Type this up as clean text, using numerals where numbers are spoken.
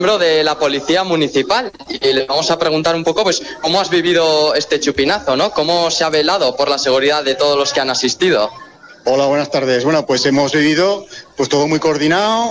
miembro de la Policía Municipal y le vamos a preguntar un poco pues cómo has vivido este chupinazo, ¿no? ¿Cómo se ha velado por la seguridad de todos los que han asistido? Hola, buenas tardes. Bueno, pues hemos vivido pues todo muy coordinado.